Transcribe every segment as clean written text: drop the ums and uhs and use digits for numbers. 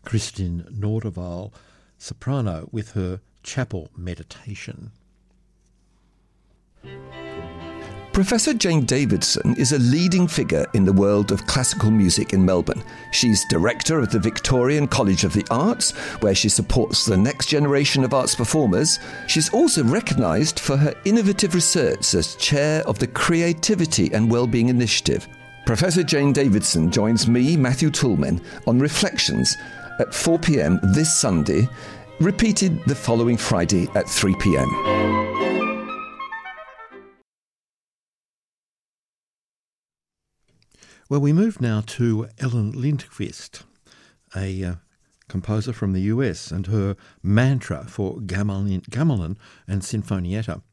Kristin Norderval, soprano, with her Chapel Meditation. Professor Jane Davidson is a leading figure in the world of classical music in Melbourne. She's director of the Victorian College of the Arts, where she supports the next generation of arts performers. She's also recognised for her innovative research as chair of the Creativity and Wellbeing Initiative. Professor Jane Davidson joins me, Matthew Toulmin, on Reflections at 4 p.m. this Sunday, repeated the following Friday at 3 p.m. Well, we move now to Ellen Lindqvist, a composer from the US, and her mantra for gamelan and sinfonietta.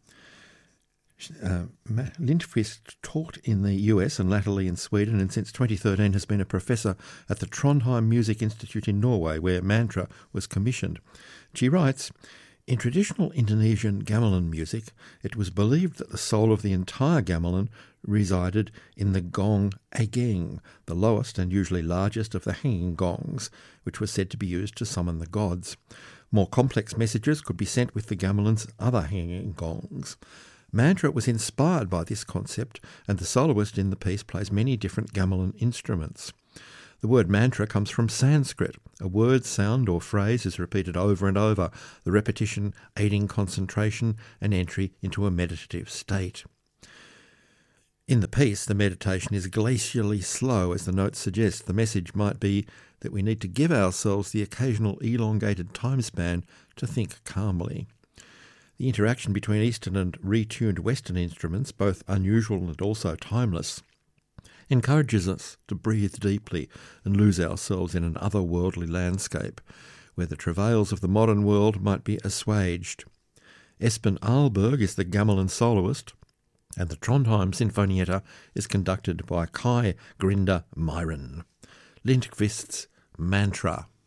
Lindqvist taught in the US and latterly in Sweden, and since 2013 has been a professor at the Trondheim Music Institute in Norway, where mantra was commissioned. She writes, "In traditional Indonesian gamelan music, it was believed that the soul of the entire gamelan resided in the gong ageng, the lowest and usually largest of the hanging gongs, which was said to be used to summon the gods. More complex messages could be sent with the gamelan's other hanging gongs. Mantra was inspired by this concept, and the soloist in the piece plays many different gamelan instruments. The word mantra comes from Sanskrit. A word, sound or phrase is repeated over and over, the repetition aiding concentration and entry into a meditative state. In the piece, the meditation is glacially slow, as the notes suggest. The message might be that we need to give ourselves the occasional elongated time span to think calmly. The interaction between Eastern and retuned Western instruments, both unusual and also timeless, encourages us to breathe deeply and lose ourselves in an otherworldly landscape, where the travails of the modern world might be assuaged. Espen Ahlberg is the gamelan soloist, and the Trondheim Sinfonietta is conducted by Kai Grinder Myhren. Lindqvist's Mantra.